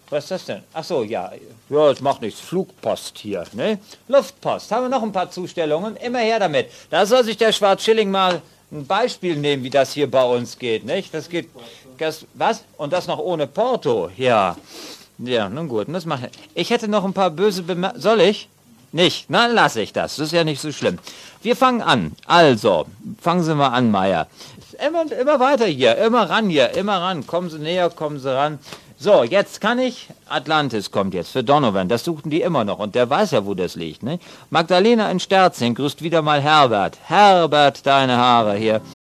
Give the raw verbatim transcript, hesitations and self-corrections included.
Was ist das denn? Ach so, ja. Ja, das macht nichts. Flugpost hier, ne? Luftpost. Haben wir noch ein paar Zustellungen? Immer her damit. Da soll sich der Schwarzschilling mal ein Beispiel nehmen, wie das hier bei uns geht, nicht? Das geht... Das, was? Und das noch ohne Porto? Ja. Ja, nun gut. Das mache ich. Ich hätte noch ein paar böse Bemerkungen. Soll ich? Nicht? Na, lasse ich das. Das ist ja nicht so schlimm. Wir fangen an. Also, fangen Sie mal an, Meier. Immer, immer weiter hier. Immer ran hier. Immer ran. Kommen Sie näher, kommen Sie ran. So, jetzt kann ich... Atlantis kommt jetzt für Donovan. Das suchten die immer noch. Und der weiß ja, wo das liegt, ne? Magdalena in Sterzing grüßt wieder mal Herbert. Herbert, deine Haare hier.